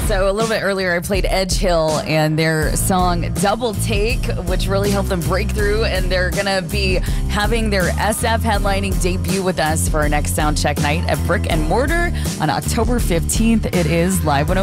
So a little bit earlier, I played Edge Hill and their song Double Take, which really helped them break through. And they're going to be having their SF headlining debut with us for our next Soundcheck night at Brick and Mortar on October 15th. It is Live 105.